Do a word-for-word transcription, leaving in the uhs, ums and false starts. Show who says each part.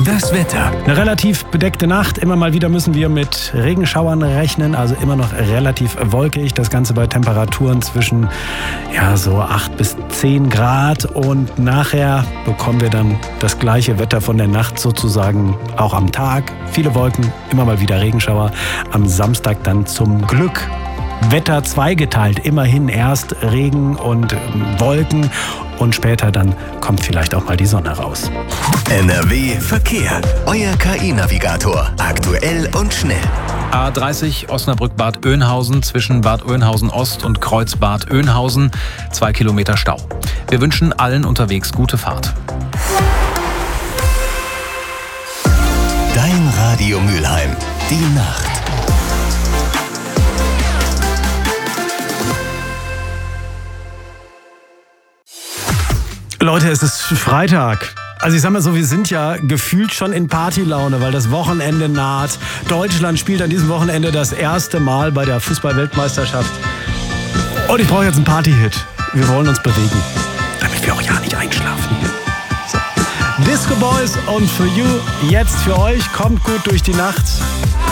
Speaker 1: Das Wetter.
Speaker 2: Eine relativ bedeckte Nacht. Immer mal wieder müssen wir mit Regenschauern rechnen. Also immer noch relativ wolkig. Das Ganze bei Temperaturen zwischen ja, so acht bis zehn Grad. Und nachher bekommen wir dann das gleiche Wetter von der Nacht sozusagen auch am Tag. Viele Wolken, immer mal wieder Regenschauer. Am Samstag dann zum Glück Wetter zweigeteilt. Immerhin erst Regen und Wolken und später dann kommt vielleicht auch mal die Sonne raus.
Speaker 1: N R W Verkehr. Euer K I-Navigator. Aktuell und schnell.
Speaker 3: A dreißig Osnabrück-Bad Oeynhausen zwischen Bad Oeynhausen Ost und Kreuz Bad Oeynhausen. Zwei Kilometer Stau. Wir wünschen allen unterwegs gute Fahrt.
Speaker 1: Dein Radio Mülheim. Die Nacht.
Speaker 2: Leute, es ist Freitag. Also ich sag mal so, wir sind ja gefühlt schon in Partylaune, weil das Wochenende naht. Deutschland spielt an diesem Wochenende das erste Mal bei der Fußball-Weltmeisterschaft. Und ich brauche jetzt einen Party-Hit. Wir wollen uns bewegen, damit wir auch ja nicht einschlafen hier. So. Disco Boys und For You jetzt für euch. Kommt gut durch die Nacht.